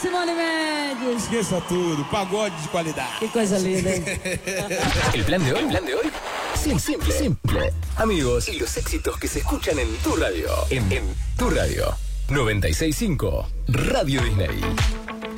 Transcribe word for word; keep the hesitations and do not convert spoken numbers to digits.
Simone Mendes. Esqueça tudo, pagode de qualidade. Qué cosa linda. El plan de hoy, el plan de hoy. Sí, simple, simple. Amigos, y los éxitos que se escuchan en tu radio. En, en tu radio. noventa y seis punto cinco Radio Disney.